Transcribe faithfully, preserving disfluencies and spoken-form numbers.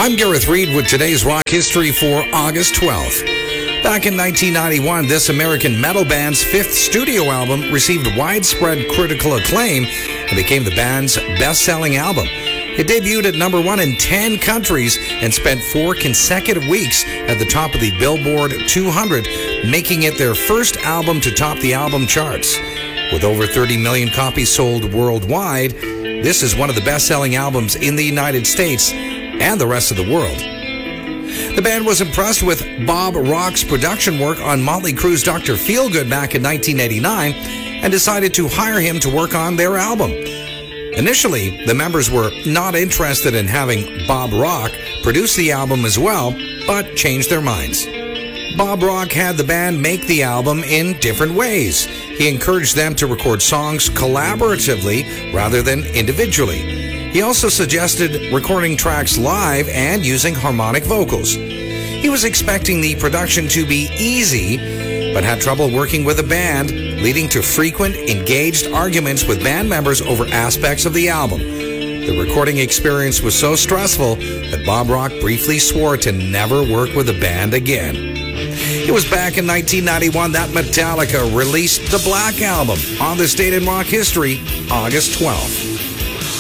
I'm Gareth Reed with today's rock history for August twelfth. Back in nineteen ninety-one, this American metal band's fifth studio album received widespread critical acclaim and became the band's best-selling album. It debuted at number one in ten countries and spent four consecutive weeks at the top of the Billboard two hundred, making it their first album to top the album charts. With over thirty million copies sold worldwide, this is one of the best-selling albums in the United States and the rest of the world. The band was impressed with Bob Rock's production work on Motley Crue's Doctor Feelgood back in nineteen eighty-nine and decided to hire him to work on their album. Initially, the members were not interested in having Bob Rock produce the album as well, but changed their minds. Bob Rock had the band make the album in different ways. He encouraged them to record songs collaboratively rather than individually. He also suggested recording tracks live and using harmonic vocals. He was expecting the production to be easy, but had trouble working with a band, leading to frequent, engaged arguments with band members over aspects of the album. The recording experience was so stressful that Bob Rock briefly swore to never work with a band again. It was back in nineteen ninety-one that Metallica released the Black Album. On this date in rock history, August twelfth.